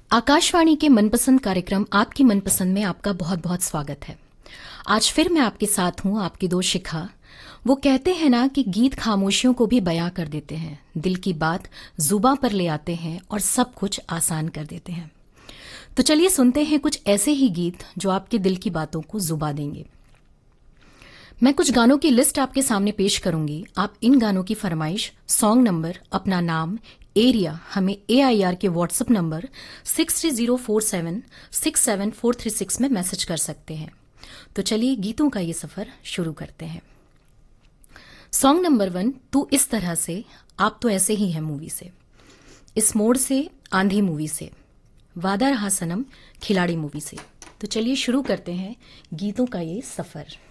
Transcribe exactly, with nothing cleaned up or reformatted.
आकाशवाणी के मनपसंद कार्यक्रम आपकी मनपसंद में आपका बहुत बहुत स्वागत है। आज फिर मैं आपके साथ हूं, आपकी दोस्त शिखा। वो कहते हैं ना कि गीत खामोशियों को भी बयां कर देते हैं, दिल की बात जुबां पर ले आते हैं और सब कुछ आसान कर देते हैं। तो चलिए सुनते हैं कुछ ऐसे ही गीत जो आपके दिल की बातों को जुबा देंगे। मैं कुछ गानों की लिस्ट आपके सामने पेश करूंगी। आप इन गानों की फरमाइश, सॉन्ग नंबर, अपना नाम, एरिया हमें ए आई आर के WhatsApp number six three zero four seven six seven four three six में मैसेज कर सकते हैं। तो चलिए गीतों का ये सफर शुरू करते हैं। सॉन्ग नंबर वन, तू इस तरह से, आप तो ऐसे ही हैं मूवी से, इस मोड़ से, आंधी मूवी से, वादा रहा सनम, खिलाड़ी मूवी से। तो चलिए शुरू करते हैं गीतों का ये सफर।